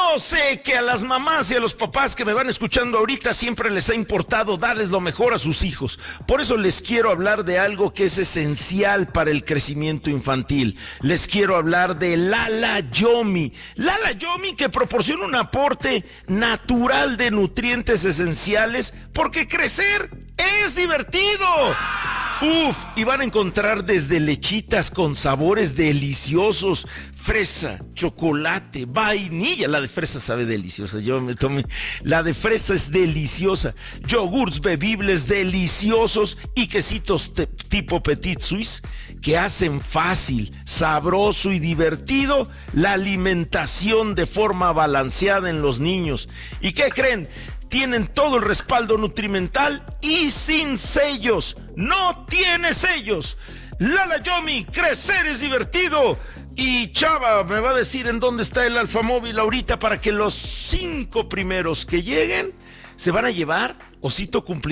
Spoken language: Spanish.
Yo sé que a las mamás y a los papás que me van escuchando ahorita siempre les ha importado darles lo mejor a sus hijos. Por eso les quiero hablar de algo que es esencial para el crecimiento infantil. Les quiero hablar de Lala Yomi. Lala Yomi, que proporciona un aporte natural de nutrientes esenciales, porque crecer es divertido. Y van a encontrar desde lechitas con sabores deliciosos, fresa, chocolate, vainilla. La de fresa sabe deliciosa, yo me tomé. La de fresa es deliciosa. Yogurts bebibles deliciosos y quesitos tipo Petit Suisse que hacen fácil, sabroso y divertido la alimentación de forma balanceada en los niños. ¿Y qué creen? Tienen todo el respaldo nutrimental y sin sellos. ¡No tiene sellos! Lala Yomi, crecer es divertido. Y Chava me va a decir en dónde está el Alfamóvil ahorita para que los 5 primeros que lleguen se van a llevar osito cumplido.